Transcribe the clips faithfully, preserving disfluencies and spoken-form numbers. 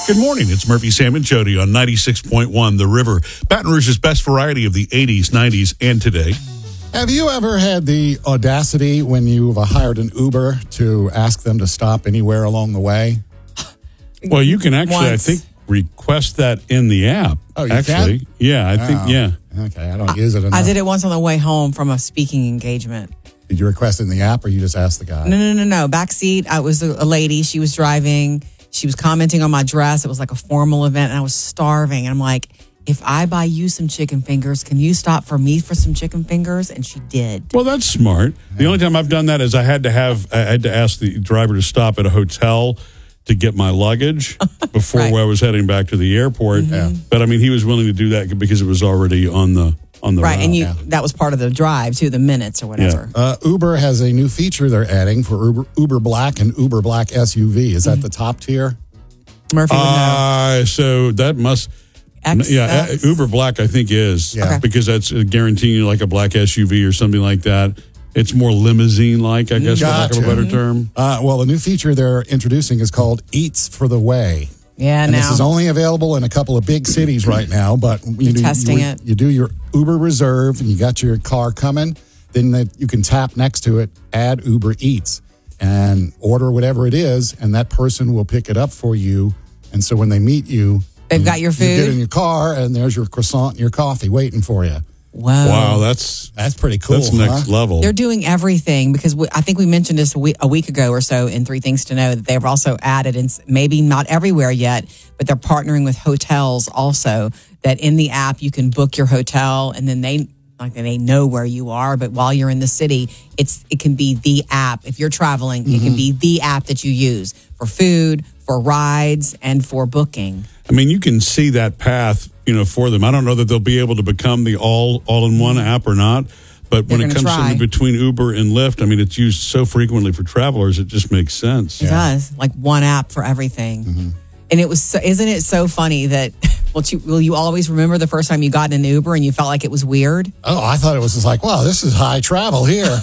Good morning. It's Murphy, Sam, and Jody on ninety-six point one The River. Baton Rouge's best variety of the eighties, nineties, and today. Have you ever had the audacity when you've hired an Uber to ask them to stop anywhere along the way? Well, you can actually, Once. I think, request that in the app. Oh, you actually. can? Yeah, I think, Oh, yeah. Okay, I don't use it enough. I did it once on the way home from a speaking engagement. Did you request it in the app or you just asked the guy? No, no, no, no. Backseat. I was a, a lady. She was driving. She was commenting on my dress. It was like a formal event, and I was starving. And I'm like, if I buy you some chicken fingers, can you stop for me for some chicken fingers? And she did. Well, that's smart. The only time I've done that is I had to have, I had to ask the driver to stop at a hotel to get my luggage before Right. I was heading back to the airport. Yeah. But I mean, he was willing to do that because it was already on the on the Right. route. And you Yeah. that was part of the drive, too, the minutes or whatever. Uh, Uber has a new feature they're adding for Uber, Uber Black and Uber Black S U V. Is that the top tier? Murphy would know. Uh, so that must, X, yeah, X. uh, Uber Black I think is Yeah. Okay. because that's uh, guaranteeing you like a black S U V or something like that. It's more limousine-like, I guess, for lack of a Gotcha. better term. Uh, well, the new feature they're introducing is called Eats for the Way. Yeah, And now. this is only available in a couple of big cities right now, but you do, testing you, it. you do your Uber Reserve and you got your car coming, then the, you can tap next to it, add Uber Eats, and order whatever it is, and that person will pick it up for you. And so when they meet you, They've you- got your You get food? in your car, and there's your croissant and your coffee waiting for you. Whoa. Wow, that's That's pretty cool. that's next huh? level. They're doing everything because we, I think we mentioned this a week, a week ago or so in Three Things to Know that they've also added, and maybe not everywhere yet, but they're partnering with hotels also that in the app you can book your hotel and then they like they know where you are, but while you're in the city, it's it can be the app. If you're traveling, it can be the app that you use for food, for rides, and for booking. I mean, you can see that path, you know, for them. I don't know that they'll be able to become the all all in one app or not, but when They're it gonna comes try. to between Uber and Lyft, I mean, it's used so frequently for travelers, it just makes sense. It does, like one app for everything. And it was, so, isn't it so funny that, well, you, will you always remember the first time you got in an Uber and you felt like it was weird? Oh, I thought it was just like, wow, this is high travel here.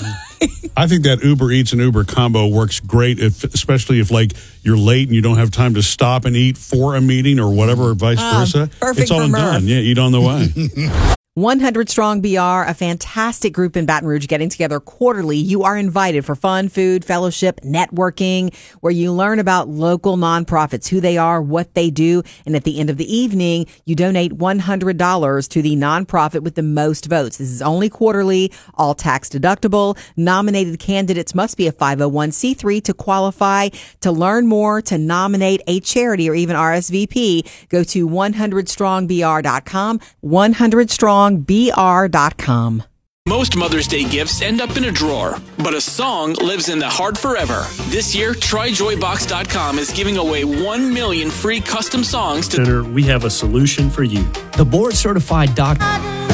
I think that Uber Eats and Uber combo works great, if, especially if like you're late and you don't have time to stop and eat for a meeting or whatever, or vice Ah, versa. perfect It's all for and Murph. done. Yeah, eat on the way. one hundred Strong B R, a fantastic group in Baton Rouge getting together quarterly. You are invited for fun, food, fellowship, networking, where you learn about local nonprofits, who they are, what they do. And at the end of the evening, you donate one hundred dollars to the nonprofit with the most votes. This is only quarterly, all tax deductible. Nominated candidates must be a five oh one c three to qualify. To learn more, to nominate a charity or even R S V P, go to one hundred strong b r dot com, one hundred strong b r dot com. Most Mother's Day gifts end up in a drawer, but a song lives in the heart forever. This year, try joy box dot com is giving away one million free custom songs to Center, we have a solution for you. The board certified doctor